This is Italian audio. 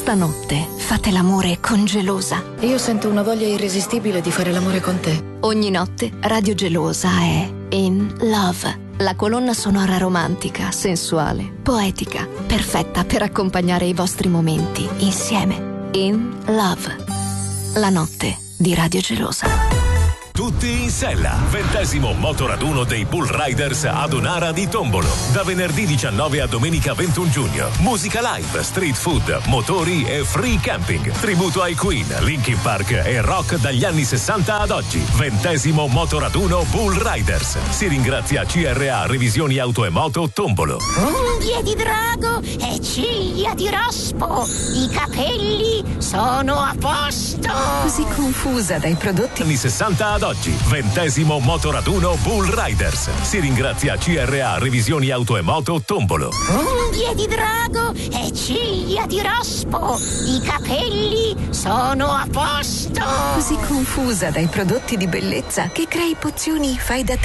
Stanotte fate l'amore con Gelosa. Io sento una voglia irresistibile di fare l'amore con te. Ogni notte Radio Gelosa è In Love. La colonna sonora romantica, sensuale, poetica, perfetta per accompagnare i vostri momenti insieme. In Love. La notte di Radio Gelosa. Tutti in sella, 20° motoraduno dei Bull Riders ad Onara di Tombolo. Da venerdì 19 a domenica 21 giugno. Musica live, street food, motori e free camping. Tributo ai Queen, Linkin Park e rock dagli anni 60 ad oggi. 20° motoraduno Bull Riders. Si ringrazia CRA Revisioni Auto e Moto Tombolo. Unghie di drago e ciglia di rospo. I capelli sono a posto. Così confusa dai prodotti Anni 60 ad oggi, 20° motoraduno Bull Riders. Si ringrazia CRA Revisioni Auto e Moto Tombolo. Unghie di drago e ciglia di rospo. I capelli sono a posto. Così confusa dai prodotti di bellezza che crei pozioni fai da te